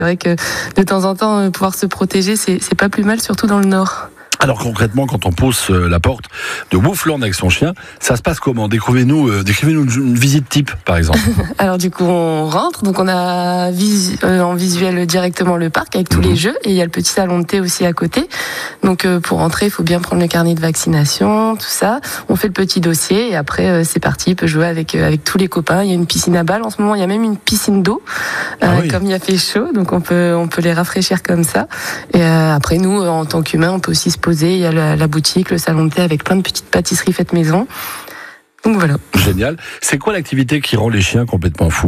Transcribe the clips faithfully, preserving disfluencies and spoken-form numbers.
C'est vrai que de temps en temps, pouvoir se protéger, c'est, c'est pas plus mal, surtout dans le nord. Alors concrètement, quand on pousse la porte de Wolfland avec son chien, ça se passe comment ? Décrivez-nous, euh, décrivez-nous une visite type, par exemple. Alors du coup, on rentre, donc on a vis- euh, en visuel directement le parc avec tous mmh. les jeux, et il y a le petit salon de thé aussi à côté. Donc euh, pour entrer, il faut bien prendre le carnet de vaccination, tout ça. On fait le petit dossier, et après euh, c'est parti, il peut jouer avec euh, avec tous les copains. Il y a une piscine à balles en ce moment, il y a même une piscine d'eau, euh, ah oui. comme il a fait chaud, donc on peut on peut les rafraîchir comme ça. Et euh, après nous, en tant qu'humains, on peut aussi se poser. Il y a la, la boutique, le salon de thé avec plein de petites pâtisseries faites maison. Donc voilà. Génial. C'est quoi l'activité qui rend les chiens complètement fous ?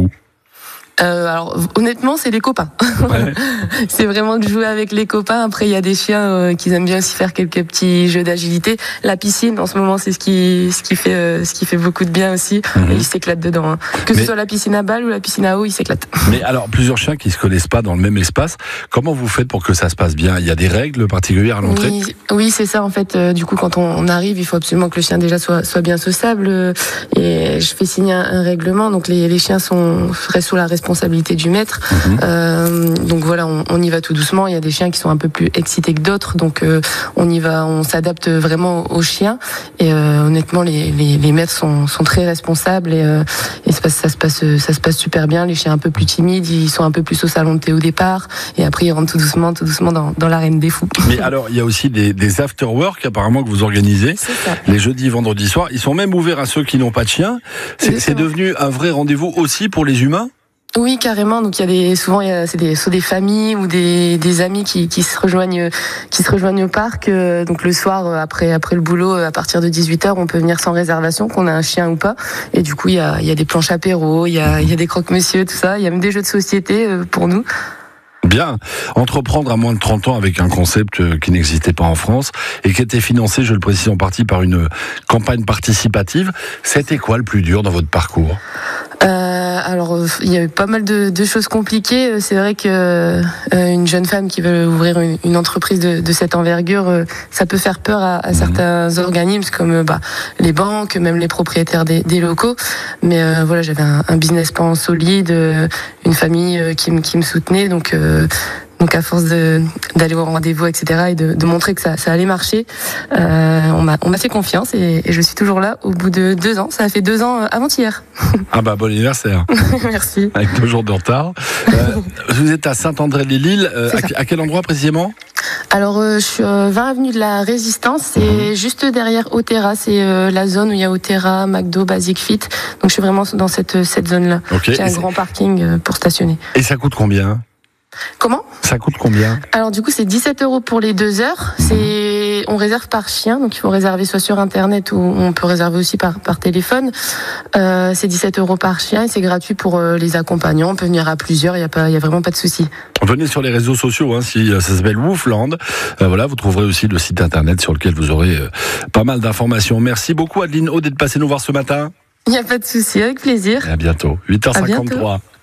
Euh, alors honnêtement, c'est les copains. Ouais. C'est vraiment de jouer avec les copains. Après, il y a des chiens euh, qui aiment bien aussi faire quelques petits jeux d'agilité. La piscine, en ce moment, c'est ce qui ce qui fait euh, ce qui fait beaucoup de bien aussi. Mm-hmm. Et ils s'éclatent dedans. Hein. Que Mais... ce soit la piscine à balles ou la piscine à eau, ils s'éclatent. Mais alors, plusieurs chiens qui se connaissent pas dans le même espace. Comment vous faites pour que ça se passe bien ? Il y a des règles particulières à l'entrée ? Oui, oui, c'est ça en fait. Euh, du coup, quand on, on arrive, il faut absolument que le chien déjà soit soit bien sociable. Euh, et je fais signer un, un règlement. Donc les les chiens sont seraient sous la responsabilité du maître. Mmh. Euh, donc voilà, on, on y va tout doucement. Il y a des chiens qui sont un peu plus excités que d'autres, donc euh, on y va, on s'adapte vraiment aux chiens. Et euh, honnêtement, les, les, les maîtres sont, sont très responsables et, euh, et ça, ça se passe, ça se passe super bien. Les chiens un peu plus timides, ils sont un peu plus au salon de thé au départ, et après ils rentrent tout doucement, tout doucement dans, dans l'arène des fous. Mais alors, il y a aussi des, des after-work apparemment que vous organisez. C'est ça. Les jeudis, vendredis soirs. Ils sont même ouverts à ceux qui n'ont pas de chien. C'est, c'est devenu un vrai rendez-vous aussi pour les humains ? Oui, carrément. Donc il y a des souvent il y a c'est des soit des familles ou des des amis qui qui se rejoignent qui se rejoignent au parc. Donc le soir après après le boulot à partir de dix-huit heures, on peut venir sans réservation, qu'on a un chien ou pas. Et du coup il y a il y a des planches apéro, il y a il y a des croque-monsieur, tout ça. Il y a même des jeux de société pour nous. Bien. Entreprendre à moins de trente ans avec un concept qui n'existait pas en France et qui était financé, je le précise en partie, par une campagne participative. C'était quoi le plus dur dans votre parcours ? Euh, alors, il y a eu pas mal de, de choses compliquées. C'est vrai que euh, une jeune femme qui veut ouvrir une, une entreprise de, de cette envergure, euh, ça peut faire peur à, à mmh. certains organismes comme bah, les banques, même les propriétaires des, des locaux. Mais euh, voilà, j'avais un, un business plan solide, euh, une famille euh, qui, qui me soutenait, donc. Euh, Donc à force de, d'aller au rendez-vous, et cetera, et de, de montrer que ça, ça allait marcher, euh, on m'a, on m'a fait confiance et, et je suis toujours là au bout de deux ans. Ça a fait deux ans avant-hier. Ah bah bon anniversaire. Merci. Avec deux jours de retard. Euh, vous êtes à Saint-André-les-Lilles. Euh, à, à quel endroit précisément ? Alors euh, je suis euh, vingt avenue de la Résistance, c'est mmh. juste derrière Otera, c'est euh, la zone où il y a Otera, McDo, Basic Fit. Donc je suis vraiment dans cette cette zone-là. Okay. J'ai un grand parking euh, pour stationner. Et ça coûte combien ? Comment ? Ça coûte combien ? Alors du coup c'est dix-sept euros pour les deux heures. C'est on réserve par chien, donc il faut réserver soit sur internet ou on peut réserver aussi par par téléphone. Euh, c'est dix-sept euros par chien et c'est gratuit pour euh, les accompagnants. On peut venir à plusieurs, il y a pas il y a vraiment pas de souci. Venez sur les réseaux sociaux, hein, si ça s'appelle Wolfland. Euh, voilà, vous trouverez aussi le site internet sur lequel vous aurez euh, pas mal d'informations. Merci beaucoup Adeline Haut d'être passée nous voir ce matin. Il n'y a pas de souci, avec plaisir. Et à bientôt. huit heures cinquante-trois.